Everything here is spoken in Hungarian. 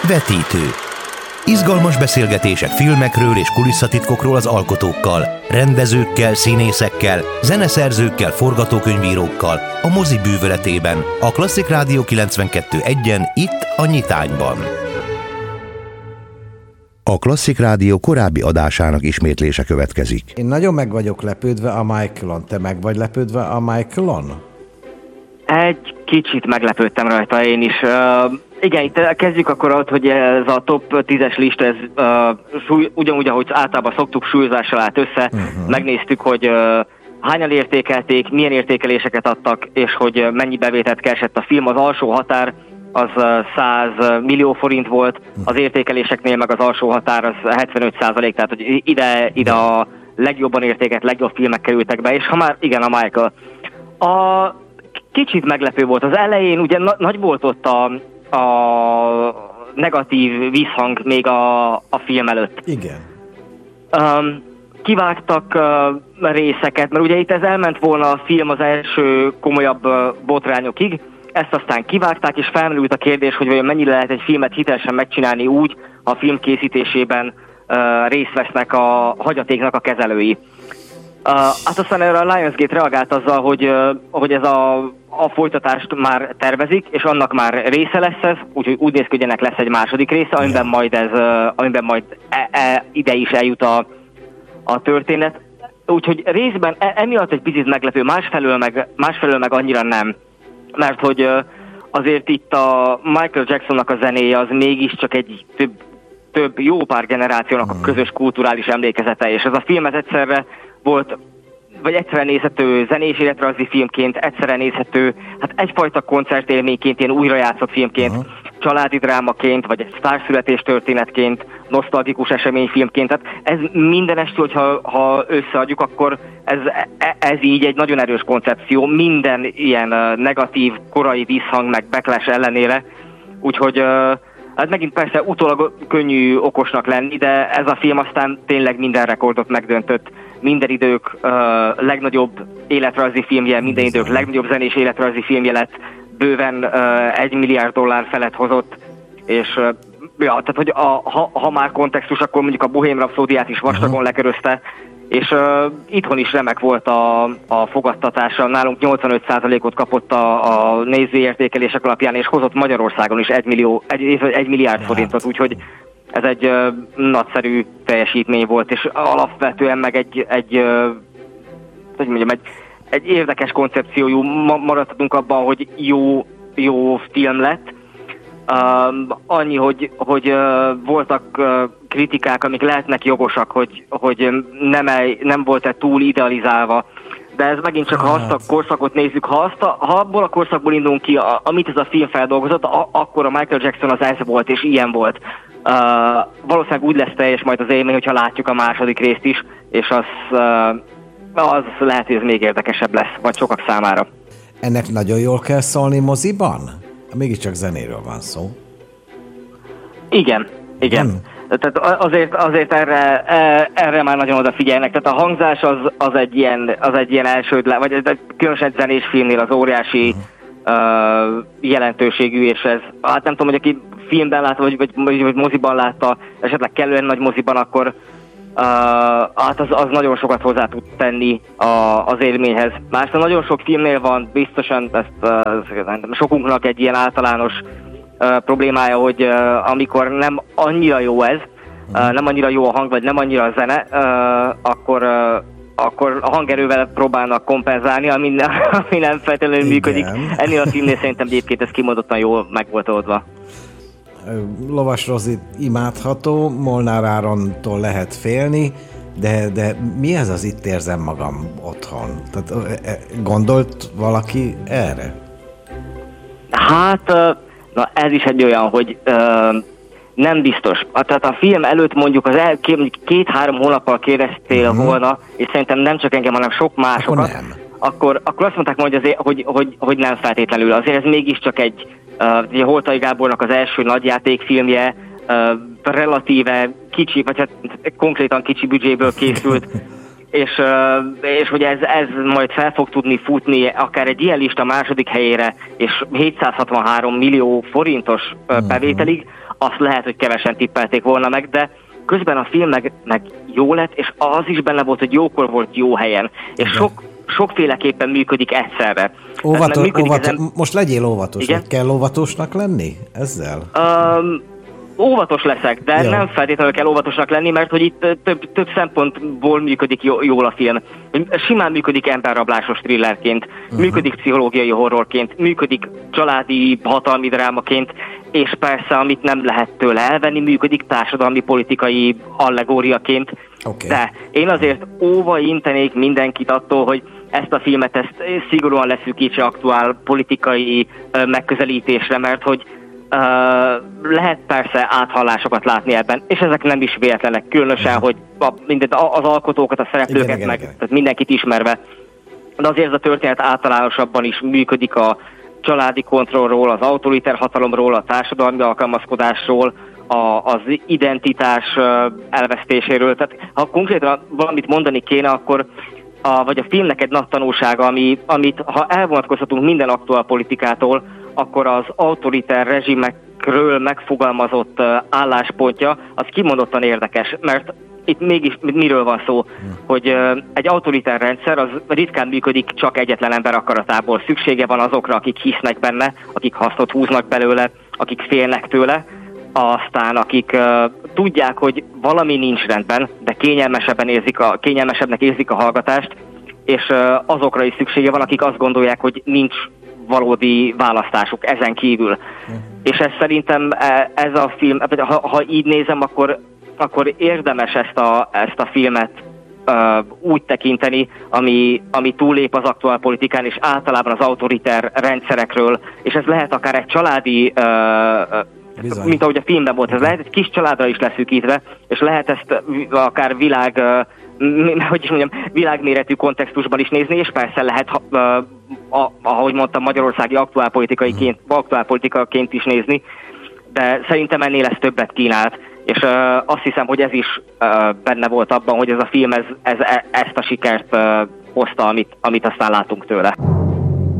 Vetítő. Izgalmas beszélgetések filmekről és kulisszatitkokról az alkotókkal, rendezőkkel, színészekkel, zeneszerzőkkel, forgatókönyvírókkal, a mozi bűvöletében, a Klasszik Rádió 92.1-en, itt a Nyitányban. A Klasszik Rádió korábbi adásának ismétlése következik. Én nagyon meg vagyok lepődve a Michaelon. Te meg vagy lepődve a Michaelon? Egy kicsit meglepődtem rajta én is. Igen, itt kezdjük akkor ott, hogy ez a top 10-es lista, ez ugyanúgy, ahogy általában szoktuk, súlyozással állt össze. Megnéztük, hogy hányan értékelték, milyen értékeléseket adtak, és hogy mennyi bevételt keresett a film. Az alsó határ az 100 millió forint volt, az értékeléseknél meg az alsó határ az 75%, tehát hogy ide a legjobban értékelt, legjobb filmek kerültek be, és ha már igen, a Michael. Kicsit meglepő volt az elején, ugye nagy volt ott a negatív visszhang még a film előtt. Igen. Kivágtak részeket, mert ugye itt ez elment volna a film az első komolyabb botrányokig, ezt aztán kivágták, és felmerült a kérdés, hogy vajon mennyire lehet egy filmet hitelesen megcsinálni úgy, ha a film készítésében részt vesznek a hagyatéknak a kezelői. Hát aztán erre a Lionsgate reagált azzal, hogy ez a folytatást már tervezik, és annak már része lesz ez, úgyhogy úgy néz ki, hogy ennek lesz egy második része, amiben majd ide is eljut a történet. Úgyhogy részben emiatt egy picit meglepő, másfelől meg annyira nem. Mert hogy azért itt a Michael Jacksonnak a zenéje az mégiscsak egy több jó pár generációnak a közös kulturális emlékezete, és ez a film ez egyszerre volt, vagy egyszerre nézhető zenés életrajzi filmként, egyszerre nézhető, hát egyfajta koncertélményként, ilyen újrajátszott filmként, családi drámaként, vagy egy sztárszületés történetként, nosztalgikus eseményfilmként. Tehát ez minden este, hogyha összeadjuk, akkor ez így egy nagyon erős koncepció, minden ilyen negatív, korai visszhang, meg backlash ellenére. Úgyhogy hát megint persze utólag könnyű okosnak lenni, de ez a film aztán tényleg minden rekordot megdöntött. Minden idők legnagyobb életrajzi filmje, minden idők legnagyobb zenés életrajzi filmje lett, bőven $1 milliárd felett hozott, és tehát hogy ha már kontextus, akkor mondjuk a Bohém Rhapsódiát is vastagon lekörözte, és itthon is remek volt a fogadtatása, nálunk 85%-ot kapott a nézőértékelések alapján, és hozott Magyarországon is 1 milliárd forintot, úgyhogy ez egy nagyszerű teljesítmény volt, és alapvetően meg egy érdekes koncepciójú, maradhatunk abban, hogy jó film lett. Annyi, hogy voltak kritikák, amik lehetnek jogosak, hogy nem volt-e túl idealizálva. De ez megint csak, ha azt a korszakot nézzük, ha abból a korszakból indulunk ki, amit ez a film feldolgozott, akkor a Michael Jackson az ez volt, és ilyen volt. Valószínűleg úgy lesz teljes majd az élmény, hogyha látjuk a második részt is, és az lehet, hogy ez még érdekesebb lesz, vagy sokak számára. Ennek nagyon jól kell szólni moziban? Mégiscsak zenéről van szó. Igen. Tehát azért erre már nagyon odafigyelnek. Tehát a hangzás az egy ilyen elsődleges, vagy különösen egy zenés filmnél az óriási jelentőségű, és ez, hát nem tudom, hogy aki filmben látta, vagy moziban látta, esetleg kellően nagy moziban, akkor hát az nagyon sokat hozzá tud tenni az élményhez. Másrészt nagyon sok filmnél van, biztosan sokunknak egy ilyen általános problémája, hogy amikor nem annyira jó ez, nem annyira jó a hang, vagy nem annyira a zene, akkor a hangerővel próbálnak kompenzálni, ami nem feltétlenül működik. Ennél a filmnél szerintem egyébként ez kimondottan jól meg volt oldva. Lovas Rozi imádható, Molnár Árontól lehet félni, de mi ez az Itt érzem magam otthon? Tehát gondolt valaki erre? Hát, na ez is egy olyan, hogy nem biztos. Tehát a film előtt mondjuk 2-3 hónappal kérdeztél volna, és szerintem nem csak engem, hanem sok másokat, akkor azt mondták majd hogy nem feltétlenül. Azért ez mégiscsak egy Holtai Gábornak az első nagyjátékfilmje, relatíve kicsi, vagy hát konkrétan kicsi büdzséből készült, és hogy ez majd fel fog tudni futni akár egy ilyen lista második helyére, és 763 millió forintos bevételig, azt lehet, hogy kevesen tippelték volna meg, de közben a film meg jó lett, és az is benne volt, hogy jókor volt jó helyen, és sokféleképpen működik egyszerre. Most legyél óvatos, hogy kell óvatosnak lenni ezzel? Óvatos leszek, de nem feltétlenül kell óvatosnak lenni, mert hogy itt több szempontból működik jól a film. Simán működik emberrablásos thrillerként, működik pszichológiai horrorként, működik családi hatalmi drámaként, és persze, amit nem lehet tőle elvenni, működik társadalmi politikai allegóriaként. Okay. De én azért óva intenék mindenkit attól, hogy ezt a filmet szigorúan leszűkítse aktuál politikai megközelítésre, mert hogy lehet persze áthallásokat látni ebben, és ezek nem is véletlenek, különösen, hogy az alkotókat, a szereplőket tehát mindenkit ismerve. De azért ez a történet általánosabban is működik a családi kontrollról, az autoriter hatalomról, a társadalmi alkalmazkodásról, az identitás elvesztéséről. Tehát ha konkrétan valamit mondani kéne, akkor vagy a filmnek egy nagy tanulsága, amit ha elvonatkozhatunk minden aktuál politikától, akkor az autoriter rezsimekről megfogalmazott álláspontja az kimondottan érdekes, mert itt mégis miről van szó, hogy egy autoriter rendszer az ritkán működik csak egyetlen ember akaratából. Szüksége van azokra, akik hisznek benne, akik hasznot húznak belőle, akik félnek tőle, aztán akik tudják, hogy valami nincs rendben, de kényelmesebbnek érzik a hallgatást, és azokra is szüksége van, akik azt gondolják, hogy nincs valódi választásuk ezen kívül. És ez szerintem ez a film, ha így nézem, akkor érdemes ezt a filmet úgy tekinteni, ami túllép az aktuál politikán, és általában az autoriter rendszerekről, és ez lehet akár egy családi, mint ahogy a filmben volt, ez lehet egy kis családra is leszűkítve, és lehet ezt akár világméretű kontextusban is nézni, és persze lehet, ahogy mondtam, magyarországi aktuálpolitikaként is nézni, de szerintem ennél ez többet kínált, és azt hiszem, hogy ez is benne volt abban, hogy ez a film ezt a sikert hozta, amit aztán látunk tőle.